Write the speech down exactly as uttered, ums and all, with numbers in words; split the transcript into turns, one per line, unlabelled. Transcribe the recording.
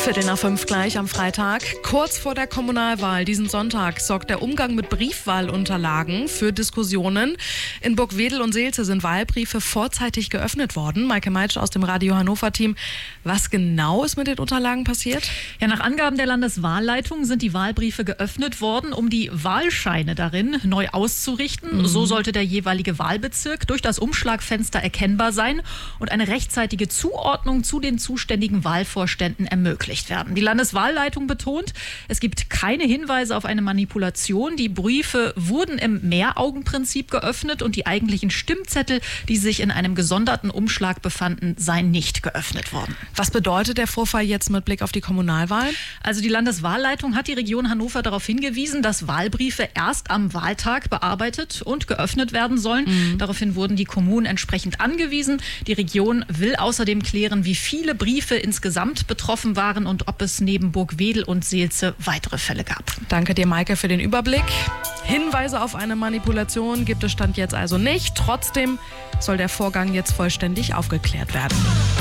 Viertel nach fünf gleich am Freitag. Kurz vor der Kommunalwahl diesen Sonntag sorgt der Umgang mit Briefwahlunterlagen für Diskussionen. In Burgwedel und Seelze sind Wahlbriefe vorzeitig geöffnet worden. Maike Meitsch aus dem Radio Hannover-Team. Was genau ist mit den Unterlagen passiert?
Ja, nach Angaben der Landeswahlleitung sind die Wahlbriefe geöffnet worden, um die Wahlscheine darin neu auszurichten. Mhm. So sollte der jeweilige Wahlbezirk durch das Umschlagfenster erkennbar sein und eine rechtzeitige Zuordnung zu den zuständigen Wahlvorständen ermöglicht werden. Die Landeswahlleitung betont, es gibt keine Hinweise auf eine Manipulation. Die Briefe wurden im Mehraugenprinzip geöffnet und die eigentlichen Stimmzettel, die sich in einem gesonderten Umschlag befanden, seien nicht geöffnet worden.
Was bedeutet der Vorfall jetzt mit Blick auf die Kommunalwahl?
Also die Landeswahlleitung hat die Region Hannover darauf hingewiesen, dass Wahlbriefe erst am Wahltag bearbeitet und geöffnet werden sollen. Mhm. Daraufhin wurden die Kommunen entsprechend angewiesen. Die Region will außerdem klären, wie viele Briefe insgesamt betroffen waren und ob es neben Burgwedel und Seelze weitere Fälle gab.
Danke dir, Maike, für den Überblick. Hinweise auf eine Manipulation gibt es Stand jetzt also nicht. Trotzdem soll der Vorgang jetzt vollständig aufgeklärt werden.